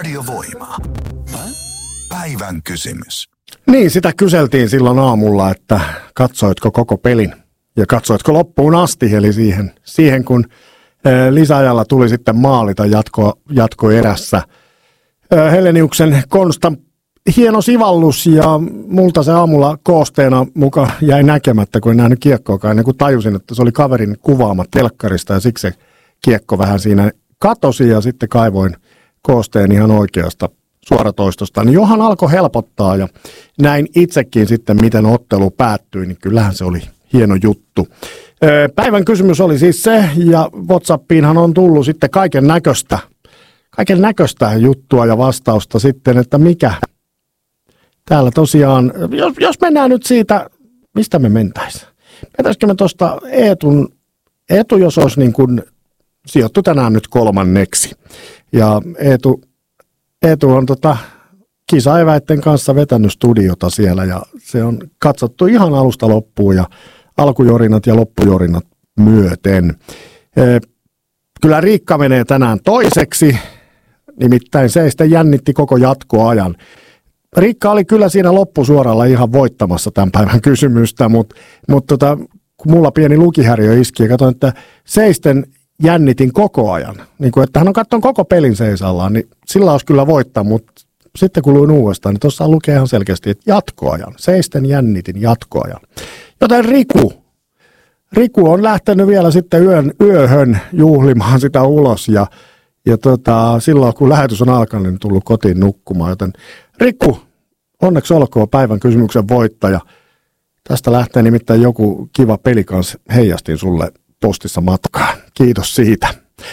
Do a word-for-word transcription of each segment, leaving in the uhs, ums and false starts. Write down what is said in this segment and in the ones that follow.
Radiovoima. Päivän kysymys. Niin, sitä kyseltiin silloin aamulla, että katsoitko koko pelin ja katsoitko loppuun asti, eli siihen, siihen kun lisäajalla tuli sitten maalita jatko, jatko erässä. Heleniuksen Konstan hieno sivallus ja multa se aamulla koosteena muka jäi näkemättä, kun en nähnyt kiekkoakaan, ennen kuin tajusin, että se oli kaverin kuvaama telkkarista ja siksi se kiekko vähän siinä katosi ja sitten kaivoin koosteen ihan oikeasta suoratoistosta. Niin johan alkoi helpottaa ja näin itsekin sitten, miten ottelu päättyi, niin kyllähän se oli hieno juttu. Päivän kysymys oli siis se, ja WhatsAppiinhan on tullut sitten kaiken näköistä, kaiken näköistä juttua ja vastausta sitten, että mikä täällä tosiaan, jos, jos mennään nyt siitä, mistä me mentäisiin? Mentäisikö me tuosta Eetun, Eetu, jos olisi niin kuin sijoittu tänään nyt kolmanneksi. Ja Eetu, Eetu on tota kisaeväitten kanssa vetänyt studiota siellä ja se on katsottu ihan alusta loppuun ja alkujorinat ja loppujorinat myöten. Kyllä Riikka menee tänään toiseksi, nimittäin se sitten jännitti koko jatkoajan. Riikka oli kyllä siinä loppusuoralla ihan voittamassa tämän päivän kysymystä, mutta, mutta tota, kun mulla pieni lukihäiriö iski ja katsoin, että seisten jännitin koko ajan. Niin kuin, että hän on katsonut koko pelin seisallaan, niin sillä olisi kyllä voittaa, mutta sitten kun luin uudestaan, niin tuossa lukee ihan selkeästi, että jatkoajan. Seisten jännitin jatkoajan. Joten Riku, Riku on lähtenyt vielä sitten yön, yöhön juhlimaan sitä ulos ja, ja tota, silloin kun lähetys on alkanut, niin tullut kotiin nukkumaan. Joten Riku, onneksi olkoon päivän kysymyksen voittaja. Tästä lähtee nimittäin joku kiva peli kanssa heijastin sulle postissa matkaan. Kiitos siitä.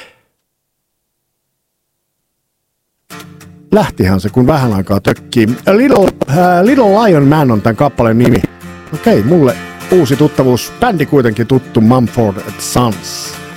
Lähtihän se, kun vähän aikaa tökkii. Little, äh, Little Lion Man on tämän kappaleen nimi. Okei, mulle uusi tuttavuus. Bändi kuitenkin tuttu, Mumford and Sons.